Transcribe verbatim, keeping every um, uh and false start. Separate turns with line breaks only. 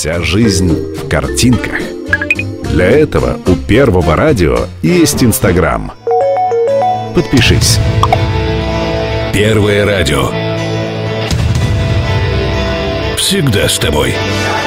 Вся жизнь в картинках. Для этого у Первого радио есть Инстаграм. Подпишись.
Первое радио. Всегда с тобой.